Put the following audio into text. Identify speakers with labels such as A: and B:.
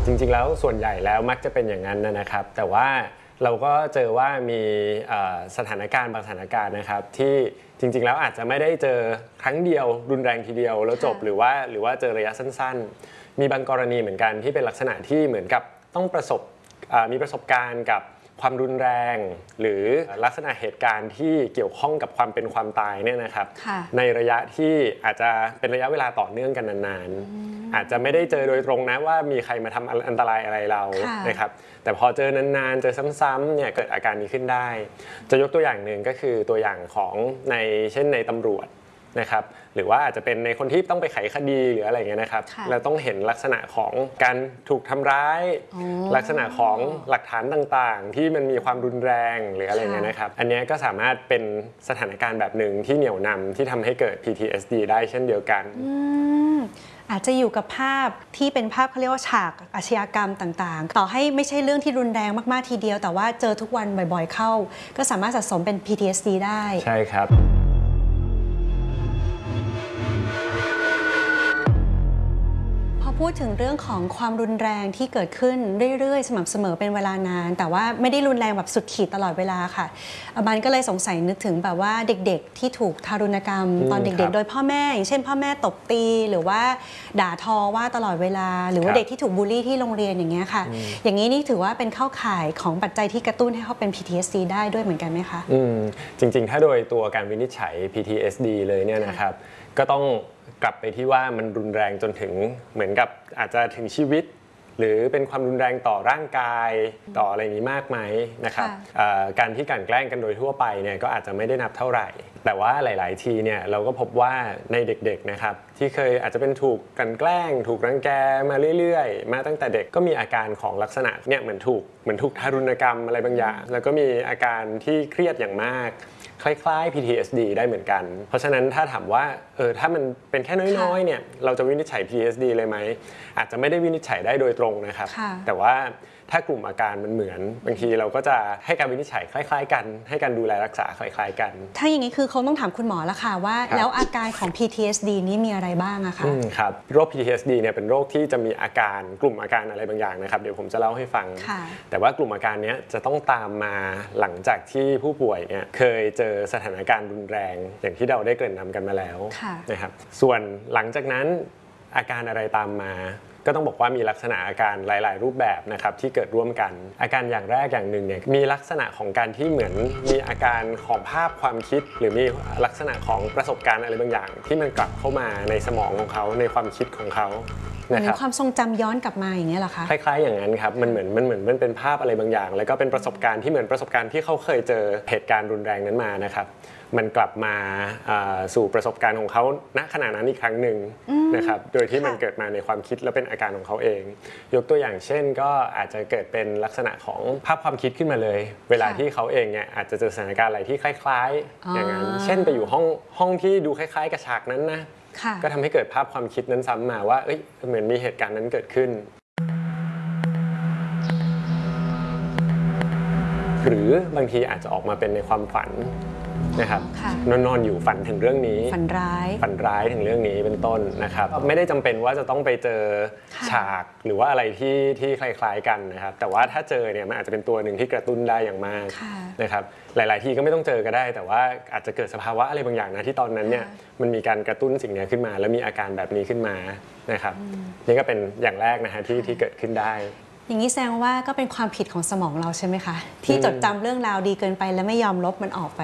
A: จริงๆแล้วส่วนใหญ่แล้วมักจะเป็นอย่างนั้นนะครับแต่ว่าเราก็เจอว่ามีสถานการณ์บางสถานการณ์นะครับที่จริงๆแล้วอาจจะไม่ได้เจอครั้งเดียวรุนแรงทีเดียวแล้วจบหรือว่าเจอระยะสั้นๆมีบางกรณีเหมือนกันที่เป็นลักษณะที่เหมือนกับต้องมีประสบการณ์กับความรุนแรงหรือลักษณะเหตุการณ์ที่เกี่ยวข้องกับความเป็นความตายเนี่ยนะครับในระยะที่อาจจะเป็นระยะเวลาต่อเนื่องกันนานๆอาจจะไม่ได้เจอโดยตรงนะว่ามีใครมาทำอันตรายอะไรเรานะครับแต่พอเจอนานๆเจอซ้ำๆเนี่ยเกิดอาการนี้ขึ้นได้จะยกตัวอย่างหนึ่งก็คือตัวอย่างของเช่นในตำรวจนะครับหรือว่าอาจจะเป็นในคนที่ต้องไปไขคดีหรืออะไรเงี้ยนะครับเราต้องเห็นลักษณะของการถูกทำร้ายลักษณะของหลักฐานต่างๆที่มันมีความรุนแรงหรืออะไรเงี้ยนะครับอันนี้ก็สามารถเป็นสถานการณ์แบบหนึ่งที่เหนี่ยวนำที่ทำให้เกิด PTSD ได้เช่นเดียวกัน
B: อาจจะอยู่กับภาพที่เป็นภาพเขาเรียกว่าฉากอาชญากรรมต่างๆต่อให้ไม่ใช่เรื่องที่รุนแรงมากๆทีเดียวแต่ว่าเจอทุกวันบ่อยๆเข้าก็สามารถสะสมเป็น PTSD ได้
A: ใช่ครับ
B: พูดถึงเรื่องของความรุนแรงที่เกิดขึ้นเรื่อยๆสม่ำเสมอเป็นเวลานานแต่ว่าไม่ได้รุนแรงแบบสุดขีดตลอดเวลาค่ะบันก็เลยสงสัยนึกถึงแบบว่าเด็กๆที่ถูกทารุณกรรมตอนเด็กๆโดยพ่อแม่อย่างเช่นพ่อแม่ตบตีหรือว่าด่าทอว่าตลอดเวลาหรือว่าเด็กที่ถูกบูลลี่ที่โรงเรียนอย่างเงี้ยค่ะอย่างนี้นี่ถือว่าเป็นเข้าข่ายของปัจจัยที่กระตุ้นให้เขาเป็น PTSD ได้ด้วยเหมือนกันไหมคะ
A: จริงๆถ้าโดยตัวการวินิจฉัย PTSD เลยเนี่ยนะครับก็ต้องกลับไปที่ว่ามันรุนแรงจนถึงเหมือนกับอาจจะถึงชีวิตหรือเป็นความรุนแรงต่อร่างกายต่ออะไรนี้มากไหมนะครับการที่กลั่นแกล้งกันโดยทั่วไปเนี่ยก็อาจจะไม่ได้นับเท่าไหร่แต่ว่าหลายๆทีเนี่ยเราก็พบว่าในเด็กๆนะครับที่เคยอาจจะเป็นถูกกลั่นแกล้งถูกรังแกมาเรื่อยๆมาตั้งแต่เด็กก็มีอาการของลักษณะเนี่ยเหมือนถูกทารุณกรรมอะไรบางอย่างแล้วก็มีอาการที่เครียดอย่างมากคล้ายๆ PTSD ได้เหมือนกันเพราะฉะนั้นถ้าถามว่าถ้ามันเป็นแค่น้อยๆเนี่ยเราจะวินิจฉัย PTSD เลยไหมอาจจะไม่ได้วินิจฉัยได้โดยตรงนะครับแต่ว่าถ้ากลุ่มอาการมันเหมือนบางทีเราก็จะให้การวินิจฉัยคล้ายๆกันให้การดูแลรักษาคล้ายๆกัน
B: ถ้าอย่างนี้คือเขาต้องถามคุณหมอแล้วค่ะว่าแล้วอาการของ PTSD นี้มีอะไรบ้างอะคะ
A: ครับโรค PTSD เนี่ยเป็นโรคที่จะมีอาการกลุ่มอาการอะไรบางอย่างนะครับเดี๋ยวผมจะเล่าให้ฟังแต่ว่ากลุ่มอาการนี้จะต้องตามมาหลังจากที่ผู้ป่วยเนี่ยเคยเจอสถานการณ์รุนแรงอย่างที่เราได้เกริ่นนำกันมาแล้วนะครับส่วนหลังจากนั้นอาการอะไรตามมาก็ต้องบอกว่ามีลักษณะอาการหลายๆรูปแบบนะครับที่เกิดร่วมกันอาการอย่างแรกอย่างหนึ่งเนี่ยมีลักษณะของการที่เหมือนมีอาการของภาพความคิดหรือมีลักษณะของประสบการณ์อะไรบางอย่างที่มันกลับเข้ามาในสมองของเขาในความคิดของเขา
B: นะครับความทรงจำย้อนกลับมาอย่างนี้เหรอคะ
A: คล้ายๆอย่างนั้นครับมันเหมือนมันเป็นภาพอะไรบางอย่างแล้วก็เป็นประสบการณ์ที่เหมือนประสบการณ์ที่เขาเคยเจอเหตุการณ์รุนแรงนั้นมานะครับมันกลับมาสู่ประสบการณ์ของเขาณขณะนั้นอีกครั้งหนึ่งนะครับโดยที่มันเกิดมาในความคิดและเป็นอาการของเขาเองยกตัวอย่างเช่นก็อาจจะเกิดเป็นลักษณะของภาพความคิดขึ้นมาเลยเวลาที่เขาเองเนี่ยอาจจะเจอสถานการณ์อะไรที่คล้ายๆอย่างนั้นเช่นไปอยู่ห้องที่ดูคล้ายๆกับฉากนั้นนะก็ทำให้เกิดภาพความคิดนั้นซ้ำมาว่าเหมือนมีเหตุการณ์นั้นเกิดขึ้นหรือบางทีอาจจะออกมาเป็นในความฝันนะครับนอนอยู่ฝันถึงเรื่องนี้
B: ฝัน
A: ร้ายถึงเรื่องนี้เป็นต้นนะครับไม่ได้จำเป็นว่าจะต้องไปเจอฉากหรือว่าอะไรที่คล้ายๆกันนะครับแต่ว่าถ้าเจอเนี่ยมันอาจจะเป็นตัวหนึ่งที่กระตุ้นได้อย่างมากนะครับหลายๆทีก็ไม่ต้องเจอก็ได้แต่ว่าอาจจะเกิดสภาวะอะไรบางอย่างนะที่ตอนนั้นเนี่ยมันมีการกระตุ้นสิ่งนี้ขึ้นมาแล้วมีอาการแบบนี้ขึ้นมานะครับนี่ก็เป็นอย่างแรกนะฮะที่เกิดขึ้นได้
B: อย่างนี้แสดงว่าก็เป็นความผิดของสมองเราใช่ไหมคะที่จดจำเรื่องราวดีเกินไปและไม่ยอมลบมันออกไป